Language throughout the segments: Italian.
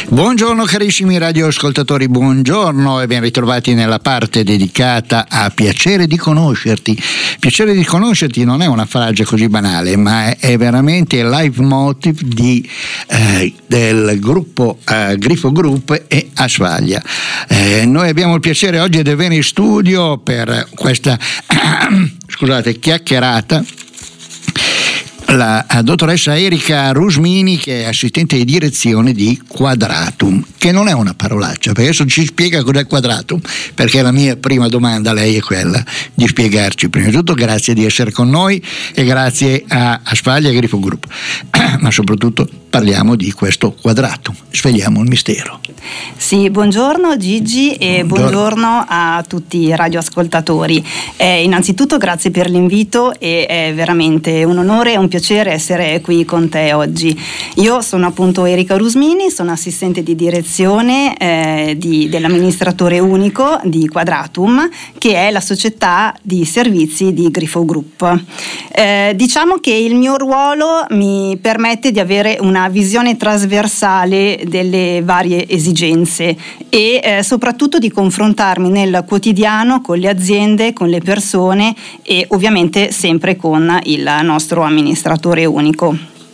Buongiorno carissimi radioascoltatori, buongiorno e ben ritrovati nella parte dedicata a Piacere di conoscerti. Piacere di conoscerti non è una frase così banale, ma è veramente il leitmotiv del gruppo Grifo Group e Asfaglia. Noi abbiamo il piacere oggi di avere in studio per questa chiacchierata la dottoressa Erika Rusmini, che è assistente di direzione di Quadratum, che non è una parolaccia, perché adesso ci spiega cos'è Quadratum, perché la mia prima domanda a lei è quella di spiegarci. Prima di tutto grazie di essere con noi e grazie a Asfaglia e Grifo Group, ma soprattutto parliamo di questo Quadratum, svegliamo il mistero. Sì, buongiorno Gigi e buongiorno a tutti i radioascoltatori. Innanzitutto grazie per l'invito e è veramente un onore e un piacere essere qui con te oggi. Io sono appunto Erika Rusmini, sono assistente di direzione dell'amministratore unico di Quadratum, che è la società di servizi di Grifo Group. Diciamo che il mio ruolo mi permette di avere una visione trasversale delle varie esigenze e soprattutto di confrontarmi nel quotidiano con le aziende, con le persone e ovviamente sempre con il nostro amministratore unico.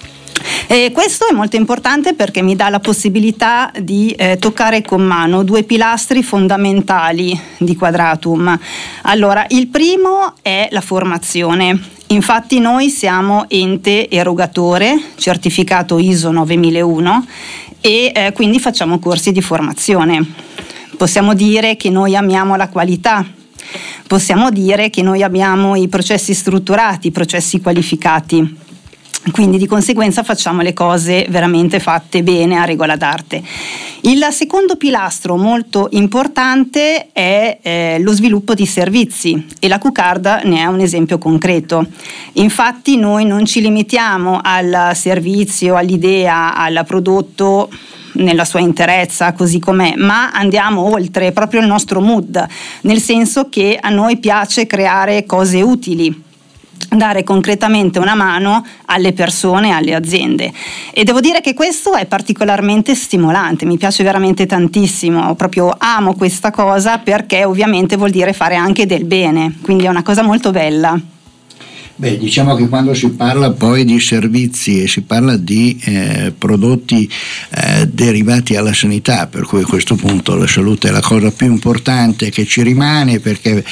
E questo è molto importante perché mi dà la possibilità di toccare con mano due pilastri fondamentali di Quadratum. Allora, il primo è la formazione. Infatti noi siamo ente erogatore, certificato ISO 9001 e quindi facciamo corsi di formazione. Possiamo dire che noi amiamo la qualità, possiamo dire che noi abbiamo i processi strutturati, i processi qualificati. Quindi di conseguenza facciamo le cose veramente fatte bene a regola d'arte. Il secondo pilastro molto importante è lo sviluppo di servizi e la Q-Card ne è un esempio concreto. Infatti noi non ci limitiamo al servizio, all'idea, al prodotto nella sua interezza così com'è, ma andiamo oltre, proprio il nostro mood, nel senso che a noi piace creare cose utili, dare concretamente una mano alle persone, alle aziende, e devo dire che questo è particolarmente stimolante, mi piace veramente tantissimo, proprio amo questa cosa perché ovviamente vuol dire fare anche del bene, quindi è una cosa molto bella. Beh, diciamo che quando si parla poi di servizi e si parla di prodotti derivati alla sanità, per cui a questo punto la salute è la cosa più importante che ci rimane, perché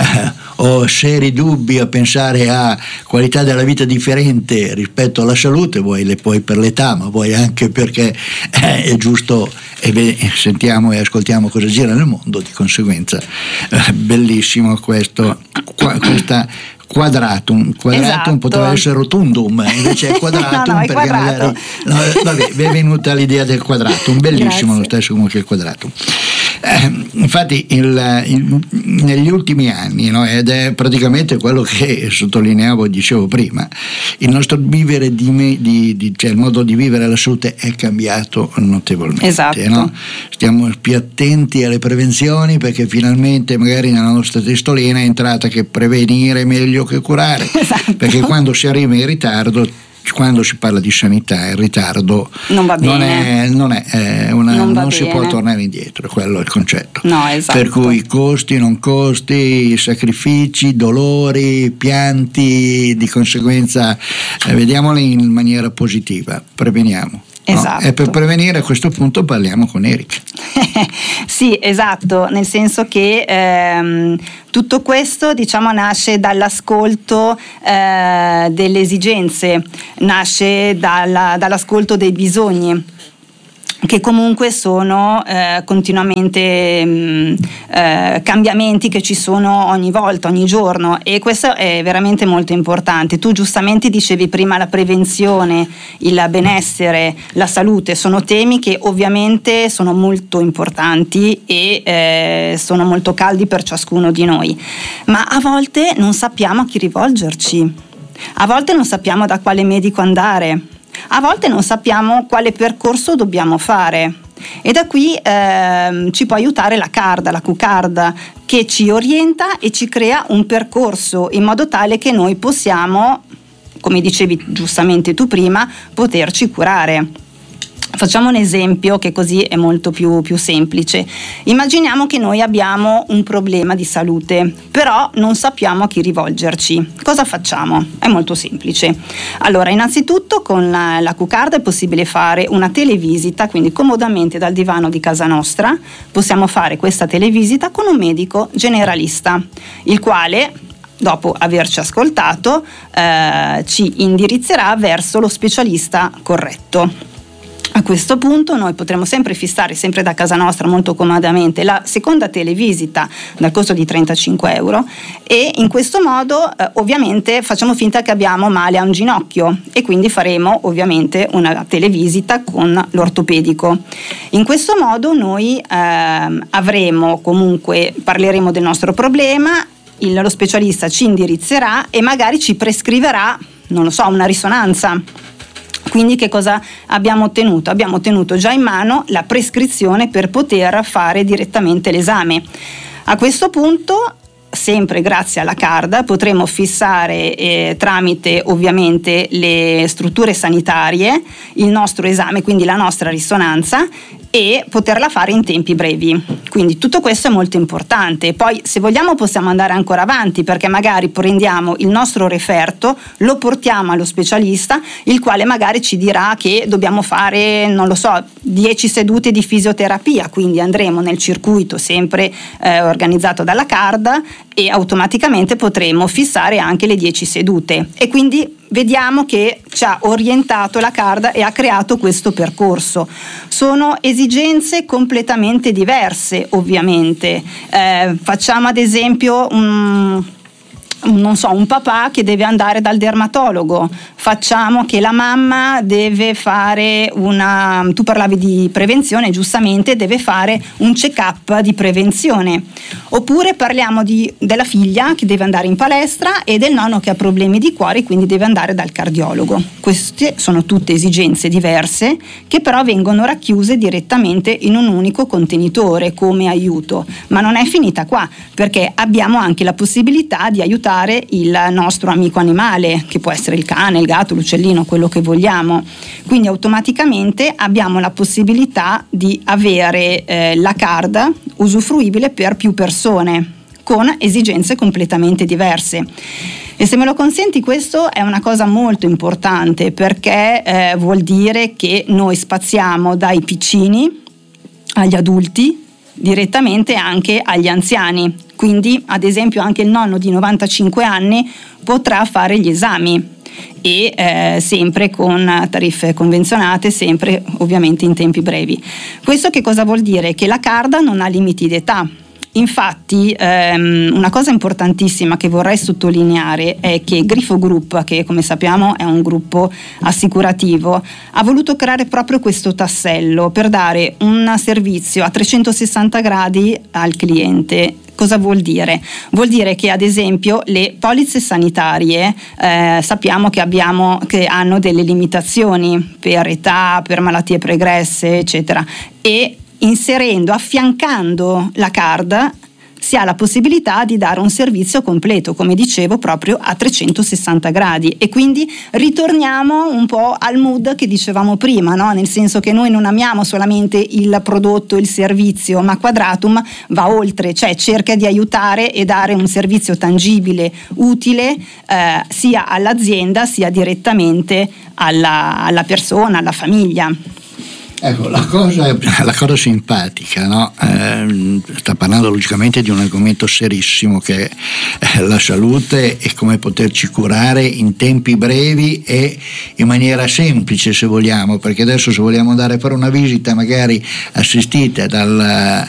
ho seri dubbi a pensare a qualità della vita differente rispetto alla salute, vuoi per l'età, ma vuoi anche perché è giusto e sentiamo e ascoltiamo cosa gira nel mondo, di conseguenza bellissimo questa Quadratum esatto. Poteva essere rotundum, invece è Quadratum no, è perché quadrato. Vabbè, mi è venuta l'idea del Quadratum, bellissimo. Grazie. Lo stesso comunque il Quadratum. Infatti negli ultimi anni, no, ed è praticamente quello che sottolineavo e dicevo prima, il nostro vivere cioè il modo di vivere la salute è cambiato notevolmente. Esatto. No? Stiamo più attenti alle prevenzioni perché finalmente magari nella nostra testolina è entrata che prevenire è meglio che curare. Esatto. Perché quando si arriva in ritardo, quando si parla di sanità, il ritardo non va bene, non si può tornare indietro, quello è il concetto. No, esatto. Per cui costi, non costi, sacrifici, dolori, pianti, di conseguenza vediamoli in maniera positiva, preveniamo. Esatto. No? E per prevenire a questo punto parliamo con Erika. Sì, esatto, nel senso che tutto questo diciamo nasce dall'ascolto delle esigenze, nasce dall'ascolto dei bisogni, che comunque sono continuamente cambiamenti che ci sono ogni volta, ogni giorno, e questo è veramente molto importante. Tu giustamente dicevi prima la prevenzione, il benessere, la salute, sono temi che ovviamente sono molto importanti e sono molto caldi per ciascuno di noi, ma a volte non sappiamo a chi rivolgerci, a volte non sappiamo da quale medico andare, a volte non sappiamo quale percorso dobbiamo fare, e da qui ci può aiutare la Q-Card, che ci orienta e ci crea un percorso in modo tale che noi possiamo, come dicevi giustamente tu prima, poterci curare. Facciamo un esempio che così è molto più semplice. Immaginiamo che noi abbiamo un problema di salute, però non sappiamo a chi rivolgerci. Cosa facciamo? È molto semplice. Allora, innanzitutto con la Q-Card è possibile fare una televisita, quindi comodamente dal divano di casa nostra possiamo fare questa televisita con un medico generalista, il quale, dopo averci ascoltato, ci indirizzerà verso lo specialista corretto. A questo punto noi potremo sempre fissare, sempre da casa nostra molto comodamente, la seconda televisita dal costo di 35 euro, e in questo modo ovviamente facciamo finta che abbiamo male a un ginocchio e quindi faremo ovviamente una televisita con l'ortopedico. In questo modo noi avremo comunque, parleremo del nostro problema, lo specialista ci indirizzerà e magari ci prescriverà, non lo so, una risonanza. Quindi che cosa abbiamo ottenuto? Abbiamo ottenuto già in mano la prescrizione per poter fare direttamente l'esame. A questo punto, sempre grazie alla card, potremo fissare tramite ovviamente le strutture sanitarie il nostro esame, quindi la nostra risonanza, e poterla fare in tempi brevi. Quindi tutto questo è molto importante. Poi se vogliamo possiamo andare ancora avanti, perché magari prendiamo il nostro referto, lo portiamo allo specialista, il quale magari ci dirà che dobbiamo fare, non lo so, 10 sedute di fisioterapia, quindi andremo nel circuito sempre organizzato dalla card e automaticamente potremo fissare anche le 10 sedute, e quindi vediamo che ci ha orientato la card e ha creato questo percorso. Sono esigenze completamente diverse, ovviamente. Facciamo ad esempio non so, un papà che deve andare dal dermatologo, facciamo che la mamma deve fare tu parlavi di prevenzione, giustamente deve fare un check-up di prevenzione, oppure parliamo della figlia che deve andare in palestra e del nonno che ha problemi di cuore, quindi deve andare dal cardiologo. Queste sono tutte esigenze diverse che però vengono racchiuse direttamente in un unico contenitore come aiuto, ma non è finita qua, perché abbiamo anche la possibilità di aiutare il nostro amico animale, che può essere il cane, il gatto, l'uccellino, quello che vogliamo. Quindi automaticamente abbiamo la possibilità di avere la card usufruibile per più persone con esigenze completamente diverse. E se me lo consenti, questo è una cosa molto importante, perché vuol dire che noi spaziamo dai piccini agli adulti, direttamente anche agli anziani. Quindi ad esempio anche il nonno di 95 anni potrà fare gli esami, e sempre con tariffe convenzionate, sempre ovviamente in tempi brevi. Questo che cosa vuol dire? Che la card non ha limiti d'età. Infatti una cosa importantissima che vorrei sottolineare è che Grifo Group, che come sappiamo è un gruppo assicurativo, ha voluto creare proprio questo tassello per dare un servizio a 360 gradi al cliente. Cosa vuol dire? Vuol dire che ad esempio le polizze sanitarie sappiamo che hanno delle limitazioni per età, per malattie pregresse, eccetera, e affiancando la card si ha la possibilità di dare un servizio completo, come dicevo, proprio a 360 gradi, e quindi ritorniamo un po' al mood che dicevamo prima, no? Nel senso che noi non amiamo solamente il prodotto, il servizio, ma Quadratum va oltre, cioè cerca di aiutare e dare un servizio tangibile, utile sia all'azienda sia direttamente alla persona, alla famiglia. Ecco, la cosa simpatica, no? Sta parlando logicamente di un argomento serissimo che è la salute e come poterci curare in tempi brevi e in maniera semplice, se vogliamo, perché adesso se vogliamo andare a fare una visita magari assistita dal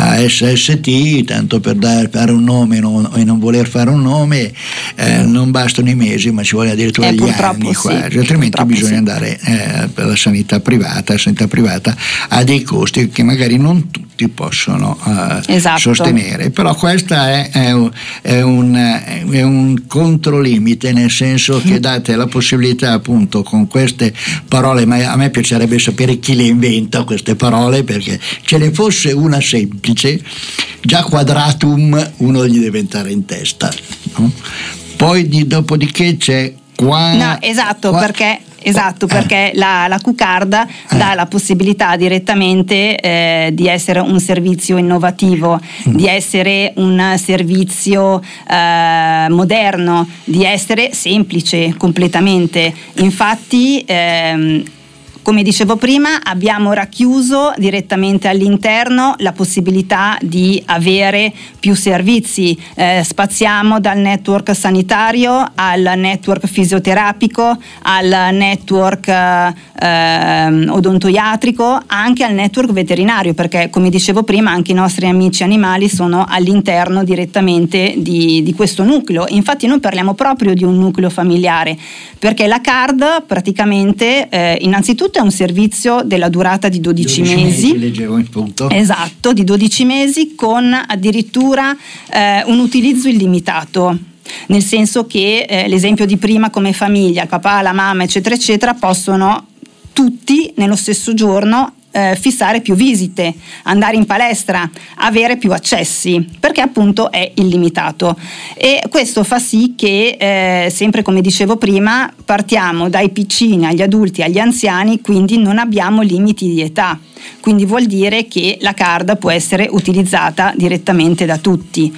SST, tanto per fare un nome e non voler fare un nome, non bastano i mesi, ma ci vuole addirittura gli anni quasi, altrimenti bisogna andare per la sanità privata ha dei costi che magari non tutti possono sostenere, però questa è un controlimite, nel senso che date la possibilità, appunto, con queste parole, ma a me piacerebbe sapere chi le inventa queste parole, perché ce ne fosse una semplice, già Quadratum uno gli deve entrare in testa, no? Poi dopodiché c'è perché Esatto, perché la Q-Card dà la possibilità direttamente di essere un servizio innovativo, di essere un servizio moderno, di essere semplice completamente. Infatti, come dicevo prima, abbiamo racchiuso direttamente all'interno la possibilità di avere più servizi. Spaziamo dal network sanitario al network fisioterapico, al network odontoiatrico, anche al network veterinario, perché come dicevo prima anche i nostri amici animali sono all'interno direttamente di questo nucleo. Infatti noi parliamo proprio di un nucleo familiare, perché la card praticamente innanzitutto è un servizio della durata di 12 mesi. Leggevo in punto. Esatto, di 12 mesi con addirittura un utilizzo illimitato. Nel senso che l'esempio di prima come famiglia, il papà, la mamma eccetera eccetera possono tutti nello stesso giorno fissare più visite, andare in palestra, avere più accessi, perché appunto è illimitato. E questo fa sì che sempre come dicevo prima partiamo dai piccini agli adulti agli anziani, quindi non abbiamo limiti di età, quindi vuol dire che la card può essere utilizzata direttamente da tutti.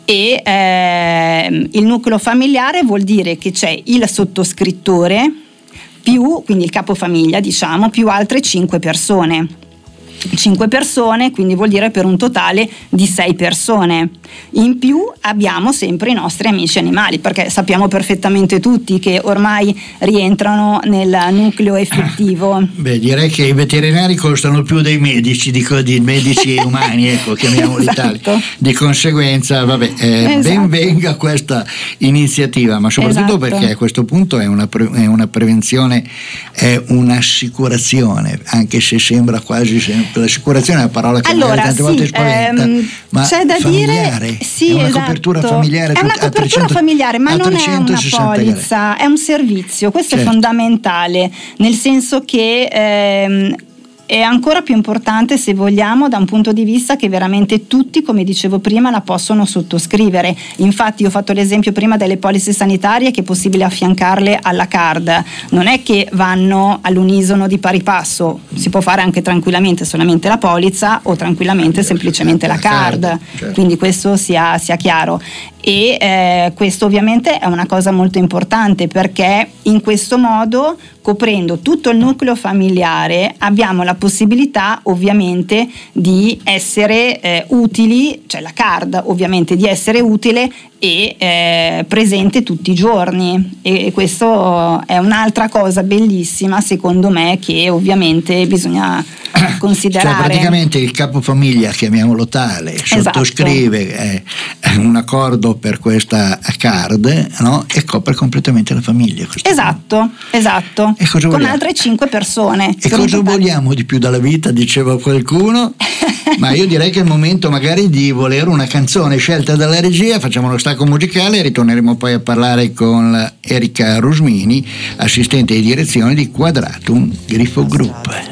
E il nucleo familiare vuol dire che c'è il sottoscrittore più, quindi il capofamiglia diciamo, più altre 5 persone. 5 persone, quindi vuol dire per un totale di 6 persone. In più abbiamo sempre i nostri amici animali, perché sappiamo perfettamente tutti che ormai rientrano nel nucleo effettivo. Beh, direi che i veterinari costano più dei medici, di medici umani, ecco, chiamiamoli tali. Esatto. Di conseguenza, vabbè, Esatto. Ben venga questa iniziativa, ma soprattutto Esatto. perché a questo punto è una prevenzione, è un'assicurazione, anche se sembra quasi sempre l'assicurazione è una parola che magari tante volte spaventa, ma c'è da familiare, dire sì, è una esatto. copertura familiare, è una copertura familiare, ma non è una 360 polizza, è un servizio, questo certo. È fondamentale, nel senso che è ancora più importante, se vogliamo, da un punto di vista che veramente tutti, come dicevo prima, la possono sottoscrivere. Infatti io ho fatto l'esempio prima delle polizze sanitarie, che è possibile affiancarle alla card, non è che vanno all'unisono di pari passo, si può fare anche tranquillamente solamente la polizza o tranquillamente semplicemente la card, certo. Quindi questo sia chiaro. E questo ovviamente è una cosa molto importante, perché in questo modo, coprendo tutto il nucleo familiare, abbiamo la possibilità ovviamente di essere utili, cioè la card ovviamente di essere utile e presente tutti i giorni, e questo è un'altra cosa bellissima secondo me, che ovviamente bisogna considerare. Cioè praticamente il capofamiglia, chiamiamolo tale, sottoscrive un accordo per questa card, no? E copre completamente la famiglia. Esatto. E cosa con vogliamo? Altre 5 persone. E cosa vogliamo di più dalla vita, diceva qualcuno? Ma io direi che è il momento magari di volere una canzone scelta dalla regia. Facciamo uno stacco musicale e ritorneremo poi a parlare con Erika Rusmini, assistente di direzione di Quadratum Grifo Group.